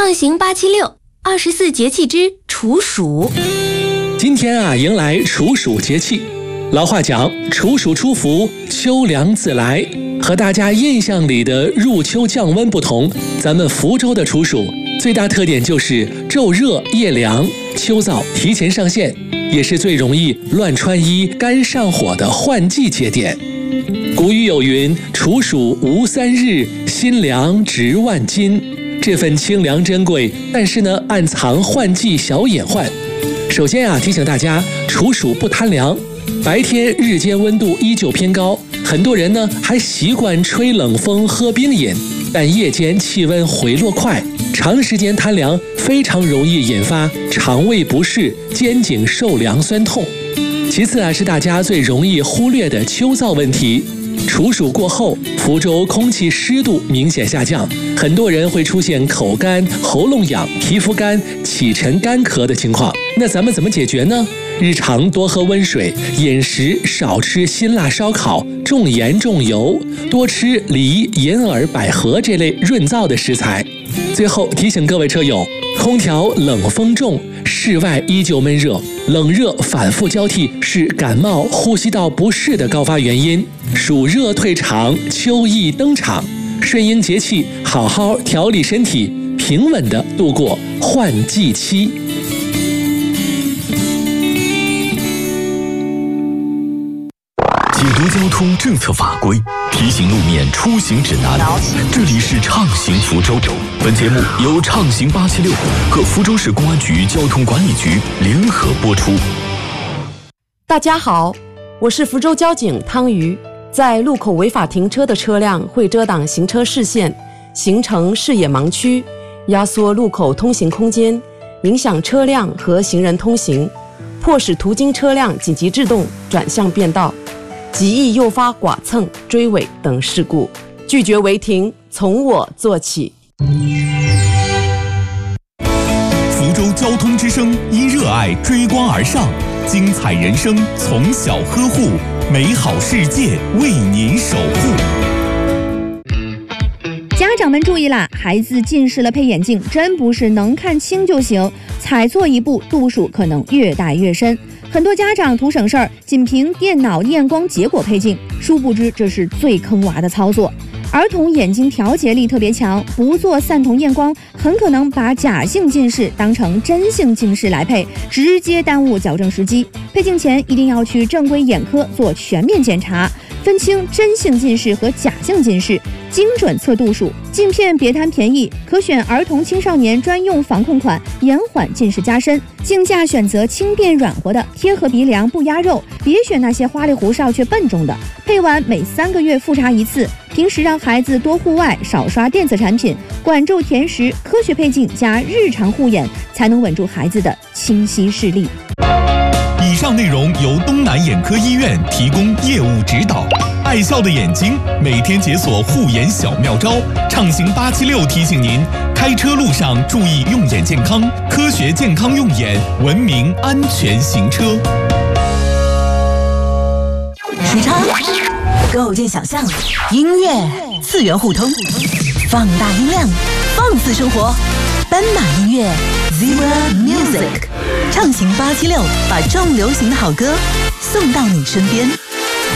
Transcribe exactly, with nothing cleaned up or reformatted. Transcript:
畅行八七六，二十四节气之处暑。 今天啊，迎来处暑节气。老话讲，处暑初伏，秋凉自来。和大家印象里的入秋降温不同，咱们福州的处暑最大特点就是昼热夜凉，秋燥提前上线，也是最容易乱穿衣、干上火的换季节点。古语有云：“处暑无三日，心凉值万金。”这份清凉珍贵，但是呢，暗藏换季小隐患。首先啊，提醒大家，处暑不贪凉，白天日间温度依旧偏高，很多人呢还习惯吹冷风、喝冰饮，但夜间气温回落快，长时间贪凉非常容易引发肠胃不适、肩颈受凉酸痛。其次啊，是大家最容易忽略的秋燥问题。处暑过后，福州空气湿度明显下降，很多人会出现口干、喉咙痒、皮肤干、起沉干咳的情况。那咱们怎么解决呢？日常多喝温水，饮食少吃辛辣烧烤、重盐重油，多吃梨、银耳、百合这类润燥的食材。最后提醒各位车友，空调冷风重，室外依旧闷热，冷热反复交替是感冒、呼吸道不适的高发原因。暑热退场，秋意登场，顺应节气，好好调理身体，平稳地度过换季期。 解读交通政策法规，提醒路面出行指南。这里是畅行福州。本节目由畅行八七六和福州市公安局交通管理局联合播出。 大家好，我是福州交警汤瑜。在路口违法停车的车辆会遮挡行车视线，形成视野盲区，压缩路口通行空间，影响车辆和行人通行，迫使途经车辆紧急制动转向变道，极易诱发剐蹭、追尾等事故。拒绝违停，从我做起。 福州交通之声因热爱追光而上，精彩人生从小呵护，美好世界为您守护。 家长们注意啦，孩子近视了配眼镜真不是能看清就行，踩错一步度数可能越带越深。很多家长图省事儿，仅凭电脑验光结果配镜，殊不知这是最坑娃的操作。儿童眼睛调节力特别强，不做散瞳验光，很可能把假性近视当成真性近视来配，直接耽误矫正时机。配镜前一定要去正规眼科做全面检查，分清真性近视和假性近视，精准测度数。镜片别贪便宜，可选儿童青少年专用防控款，延缓近视加深。镜架选择轻便软和的，贴合鼻梁不压肉，别选那些花里胡哨却笨重的。配完每三个月复查一次，平时让孩子多户外，少刷电子产品，管住甜食，科学配镜加日常护眼，才能稳住孩子的清晰视力。 以上内容由东南眼科医院提供业务指导。爱笑的眼睛，每天解锁护眼小妙招。畅行八七六提醒您，开车路上注意用眼健康，科学健康用眼，文明安全行车。 时差构建想象，音乐次元互通，放大音量，放肆生活。斑马音乐 Zebra Music， 畅行八七六，把重流行的好歌送到你身边。